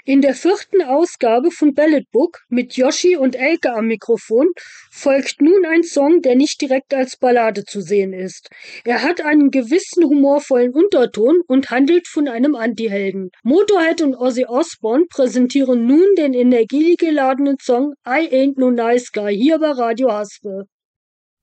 In der 4. Ausgabe von Ballad Book mit Yoshi und Elke am Mikrofon folgt nun ein Song, der nicht direkt als Ballade zu sehen ist. Er hat einen gewissen humorvollen Unterton und handelt von einem Antihelden. Motorhead und Ozzy Osbourne präsentieren nun den energiegeladenen Song I Ain't No Nice Guy hier bei Radio Haspe.